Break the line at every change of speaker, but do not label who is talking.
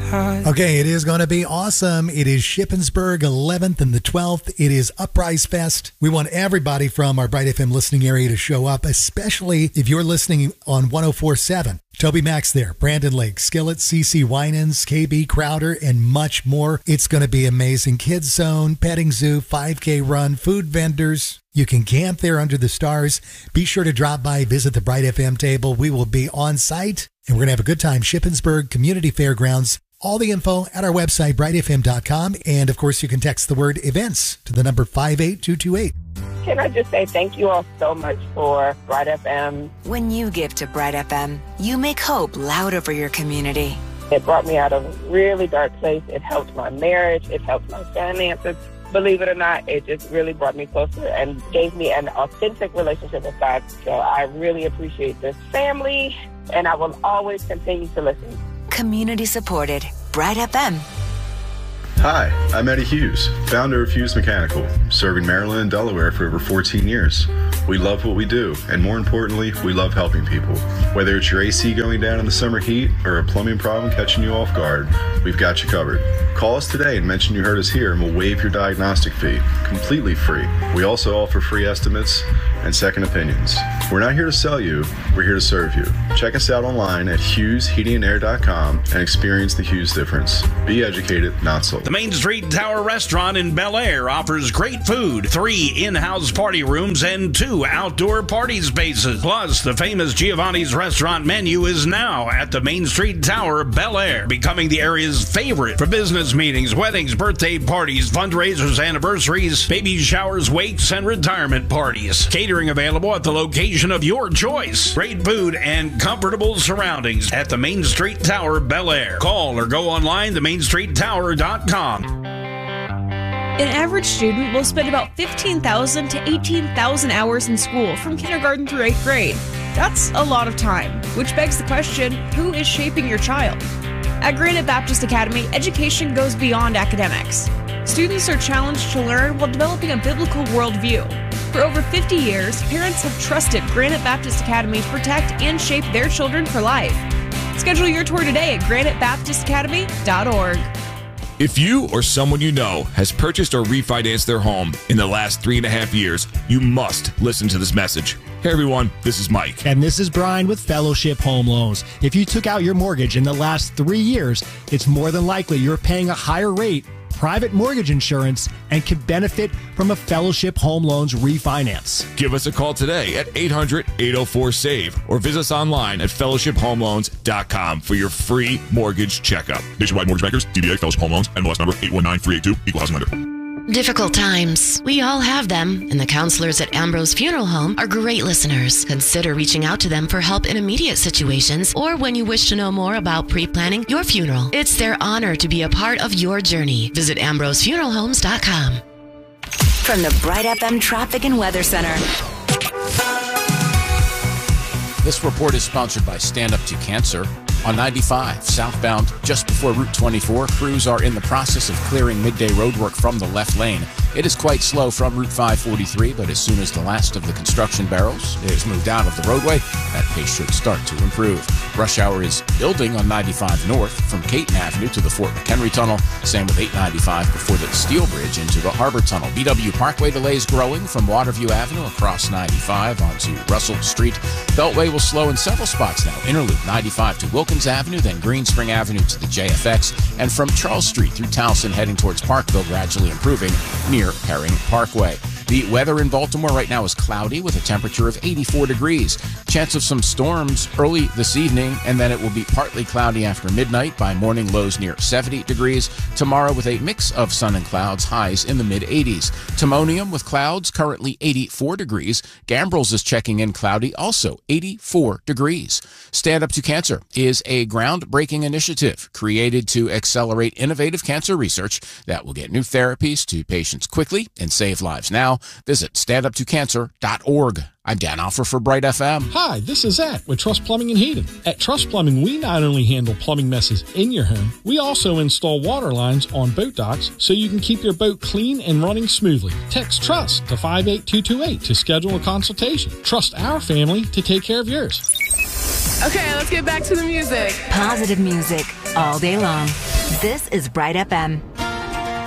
high.
Okay, it is going to be awesome. It is Shippensburg 11th and the 12th. It is Uprise Fest. We want everybody from our Bright FM listening area to show up, especially if you're listening on 104.7. Toby Max there, Brandon Lake, Skillet, CC Winans, KB Crowder, and much more. It's going to be amazing. Kids Zone, petting zoo, 5K run, food vendors. You can camp there under the stars. Be sure to drop by, visit the Bright FM table. We will be on site, and we're going to have a good time. Shippensburg Community Fairgrounds. All the info at our website, brightfm.com. And, of course, you can text the word events to the number 58228.
Can I just say thank you all so much for Bright FM.
When you give to Bright FM, you make hope louder for your community.
It brought me out of a really dark place. It helped my marriage. It helped my finances. Believe it or not, it just really brought me closer and gave me an authentic relationship with God. So I really appreciate this family, and I will always continue to listen.
Community supported. Bright FM.
Hi, I'm Eddie Hughes, founder of Hughes Mechanical, serving Maryland and Delaware for over 14 years. We love what we do, and more importantly, we love helping people. Whether it's your AC going down in the summer heat or a plumbing problem catching you off guard, we've got you covered. Call us today and mention you heard us here, and we'll waive your diagnostic fee, completely free. We also offer free estimates and second opinions. We're not here to sell you, we're here to serve you. Check us out online at HughesHeatingandAir.com and experience the Hughes difference. Be educated, not sold.
The Main Street Tower Restaurant in Bel Air offers great food, 3 in-house party rooms, and 2 outdoor party spaces. Plus, the famous Giovanni's restaurant menu is now at the Main Street Tower, Bel Air, becoming the area's favorite for business meetings, weddings, birthday parties, fundraisers, anniversaries, baby showers, wakes, and retirement parties. Catering available at the location of your choice. Great food and comfortable surroundings at the Main Street Tower, Bel Air. Call or go online to mainstreettower.com.
An average student will spend about 15,000 to 18,000 hours in school from kindergarten through 8th grade. That's a lot of time, which begs the question, who is shaping your child? At Granite Baptist Academy, education goes beyond academics. Students are challenged to learn while developing a biblical worldview. For over 50 years, parents have trusted Granite Baptist Academy to protect and shape their children for life. Schedule your tour today at granitebaptistacademy.org.
If you or someone you know has purchased or refinanced their home in the last 3.5 years, you must listen to this message. Hey everyone, this is Mike.
And this is Brian with Fellowship Home Loans. If you took out your mortgage in the last 3 years, it's more than likely you're paying a higher rate, private mortgage insurance, and can benefit from a Fellowship Home Loans refinance.
Give us a call today at 800-804-SAVE or visit us online at fellowshiphomeloans.com for your free mortgage checkup.
Nationwide Mortgage Bankers, DBA Fellowship Home Loans, NMLS number 819382, Equal Housing Lender.
Difficult times. We all have them, and the counselors at Ambrose Funeral Home are great listeners. Consider reaching out to them for help in immediate situations or when you wish to know more about pre-planning your funeral. It's their honor to be a part of your journey. Visit AmbroseFuneralHomes.com.
From the Bright FM Traffic and Weather Center.
This report is sponsored by Stand Up to Cancer. On 95, southbound, just before Route 24, crews are in the process of clearing midday roadwork from the left lane. It is quite slow from Route 543, but as soon as the last of the construction barrels is moved out of the roadway, that pace should start to improve. Rush hour is building on 95 north from Caton Avenue to the Fort McHenry Tunnel. Same with 895 before the Steel Bridge into the Harbor Tunnel. BW Parkway delays growing from Waterview Avenue across 95 onto Russell Street. Beltway will slow in several spots now. Interloop 95 to Wilkins Avenue, then Green Spring Avenue to the JFX, and from Charles Street through Towson heading towards Parkville, gradually improving near Herring Parkway. The weather in Baltimore right now is cloudy with a temperature of 84 degrees. Chance of some storms early this evening, and then it will be partly cloudy after midnight by morning lows near 70 degrees. Tomorrow with a mix of sun and clouds, highs in the mid-80s. Timonium with clouds, currently 84 degrees. Gambrels is checking in cloudy, also 84 degrees. Stand Up to Cancer is a groundbreaking initiative created to accelerate innovative cancer research that will get new therapies to patients quickly and save lives. Now, visit standuptocancer.org. I'm Dan Alfer for Bright FM.
Hi, this is Zach with Trust Plumbing and Heating. At Trust Plumbing, we not only handle plumbing messes in your home, we also install water lines on boat docks so you can keep your boat clean and running smoothly. Text TRUST to 58228 to schedule a consultation. Trust our family to take care of yours.
Okay, let's get back to the music.
Positive music all day long. This is Bright FM.